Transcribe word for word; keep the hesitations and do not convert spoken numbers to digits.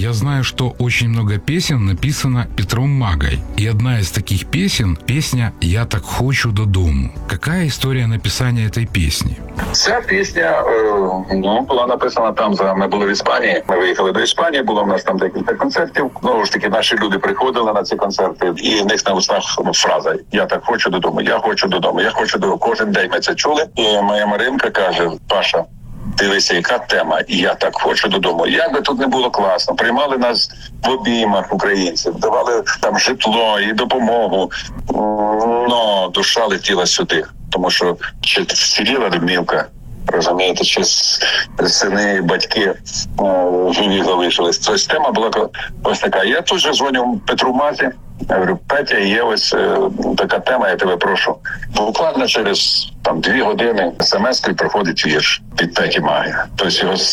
Я знаю, что очень много песен написано Петром Магой. И одна из таких песен – песня «Я так хочу додому». Какая история написания этой песни? Ця пісня ну, була написана там, за ми були в Іспанії. Ми виїхали до Іспанії, було в нас там декілька концертів. Знову ж таки, наші люди приходили на ці концерти, і в них на устах фраза «Я так хочу додому, я хочу додому, я хочу додому». Кожен день ми це чули. І моя Маринка каже: «Паша, дивися, яка тема, і я так хочу додому». Як би тут не було класно, приймали нас в обіймах українців, давали там житло і допомогу, но душа летіла сюди, тому що чи вціліла Людмилка, розумієте, чи сини, батьки живі залишились. Тобто тема була ось така. Я тут же дзвоню Петру Мазі, я говорю: «Петя, є ось така тема, я тебе прошу». Буквально через там дві години смс-кою приходить вірш від Петі Маги. Тобто його